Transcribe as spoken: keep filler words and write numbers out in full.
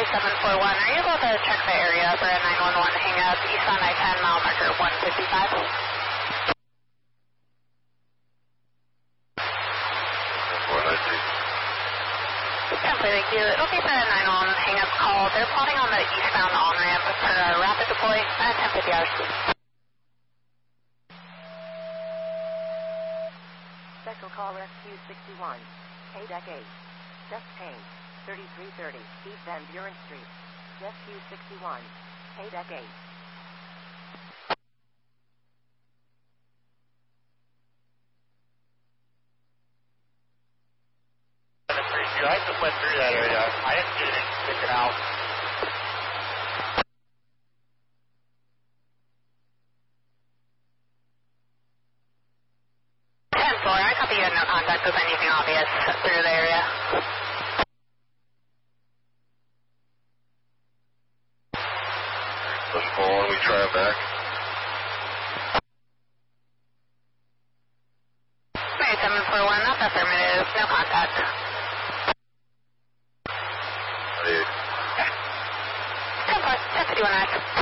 seven four one, are you able to check the area for a nine one one hang up east on I ten, mile marker one fifty-five? Simply, thank you. It'll be for a nine one one hang up call. They're plotting on the eastbound on-ramp for a rapid deploy at ten fifty hours. Special call S Q sixty-one, K D E C eight. Just change, thirty-three thirty, East Van Buren Street. S Q sixty-one, K D E C eight. I just went through that area. I didn't see anything sticking out. ten four, I copy you had no contact with anything obvious through the area. Let's pull on, we try it back. Mary seven four one, that's affirmative, no contact. ten four, ten fifty-one,